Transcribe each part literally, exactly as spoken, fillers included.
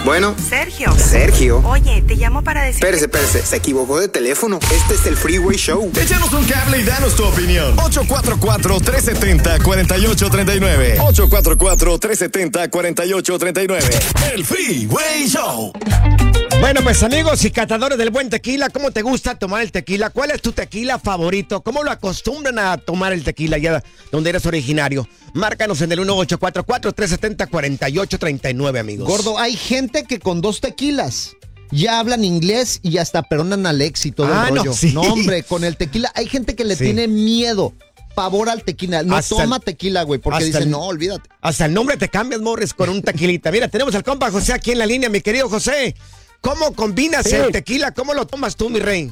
Bueno. Sergio. Sergio. Oye, te llamo para decir... Espérese, espérese, se equivocó de teléfono. Este es el Freeway Show. Échanos un cable y danos tu opinión. ocho cuatro cuatro, tres siete cero, cuatro ocho tres nueve. ocho cuatro cuatro, tres siete cero, cuatro ocho tres nueve. El Freeway Show. Bueno, pues amigos y catadores del buen tequila, ¿cómo te gusta tomar el tequila? ¿Cuál es tu tequila favorito? ¿Cómo lo acostumbran a tomar el tequila allá donde eres originario? Márcanos en el uno ocho cuatro cuatro, tres siete cero, cuatro ocho tres nueve, amigos. Gordo, hay gente que con dos tequilas ya hablan inglés y hasta perdonan al ex y todo ah, el rollo. No, sí. No, hombre, con el tequila hay gente que le sí. tiene miedo, pavor al tequila. No hasta toma el, tequila, güey, porque dice, el, no, olvídate. Hasta el nombre te cambias, Morris, con un tequilita. Mira, tenemos al compa José aquí en la línea, mi querido José. ¿Cómo combinas sí. el tequila? ¿Cómo lo tomas tú, mi rey?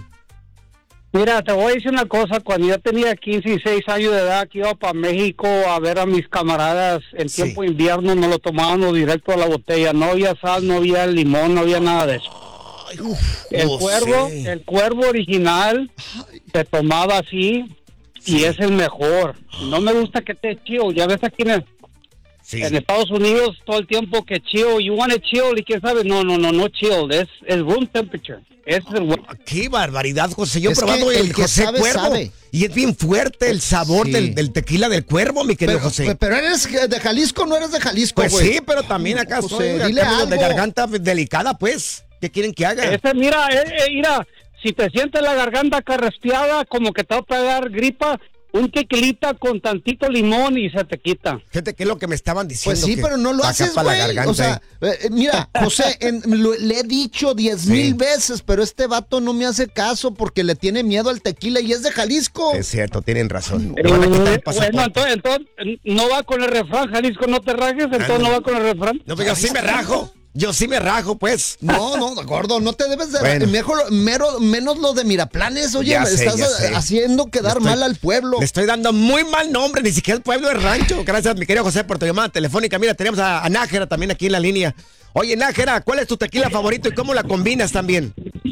Mira, te voy a decir una cosa. Cuando yo tenía quince y seis años de edad, que iba para México a ver a mis camaradas en sí. tiempo de invierno, no lo tomábamos directo a la botella. No había sal, no había limón, no había nada de eso. Ay, uf, el no cuervo, sé. el cuervo original Ay. se tomaba así sí. y es el mejor. No me gusta que te chill. Ya ves aquí en el... Sí. En Estados Unidos todo el tiempo que chill, you want to chill, y quién sabe, no, no, no, no chill, es el room temperature. Es el... oh, qué barbaridad, José. Yo he es probado el, el José sabe, Cuervo sabe. y es bien fuerte el sabor sí. del, del tequila del Cuervo, mi querido pero, José. Pero eres de Jalisco, no eres de Jalisco, pues güey. sí, pero también acá José, estoy dile algo. de garganta delicada, pues. ¿Qué quieren que haga? Ese, mira, eh, eh, mira, si te sientes la garganta carraspeada, como que te va a pegar gripa, un tequilita con tantito limón y se te quita. Fíjate que es lo que me estaban diciendo. Pues sí, pero no lo haces, güey. O sea, eh, mira, José, en, lo, le he dicho diez sí. mil veces, pero este vato no me hace caso porque le tiene miedo al tequila y es de Jalisco. Es cierto, tienen razón. Eh, bueno, entonces, entonces, no va con el refrán, Jalisco, no te rajes, entonces ah, no. no va con el refrán. No, pero yo sí me rajo. Yo sí me rajo, pues. No, no, gordo, no te debes de... Bueno. Mejor, mero, menos lo de Miraplanes, oye, me estás a, haciendo quedar estoy, mal al pueblo. Le estoy dando muy mal nombre, ni siquiera el pueblo es rancho. Gracias, mi querido José, por tu llamada telefónica. Mira, tenemos a, a Nájera también aquí en la línea. Oye, Nájera, ¿cuál es tu tequila favorito y cómo la combinas también?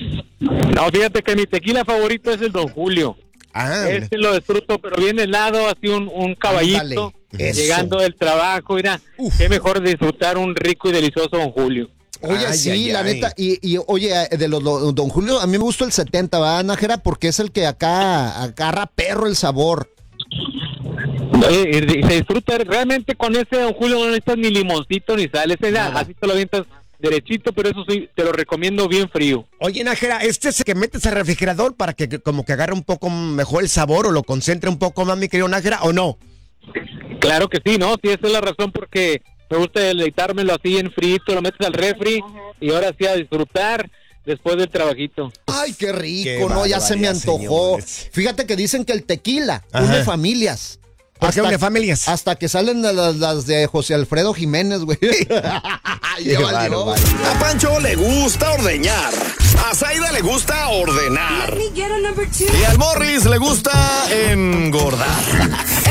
No, fíjate que mi tequila favorito es el Don Julio. Ah, este lo disfruto, pero bien helado, así un, un caballito, llegando del trabajo, mira, Uf. qué mejor disfrutar un rico y delicioso Don Julio. Oye, ay, sí, ay, la ay. neta, y, y oye, de los, los Don Julio, a mí me gustó el setenta, ¿va, Nájera? Porque es el que acá agarra perro el sabor. Y, y se disfruta realmente con ese Don Julio, no necesitas ni limoncito ni sal, ese da, así te lo avientas derechito, pero eso sí, te lo recomiendo bien frío. Oye, Nájera, ¿este es el que metes al refrigerador para que como que agarre un poco mejor el sabor o lo concentre un poco más, mi querido Nájera, o no? Claro que sí, ¿no? Sí, esa es la razón porque me gusta deleitármelo así en frito, lo metes al refri y ahora sí a disfrutar después del trabajito. Ay, qué rico, qué no, ya se me antojó. Señores. Fíjate que dicen que el tequila une familias. ¿Por qué une familias? Hasta que salen las, las de José Alfredo Jiménez, güey. A Pancho le gusta ordeñar. A Zaida le gusta ordenar. Y al Morris le gusta engordar.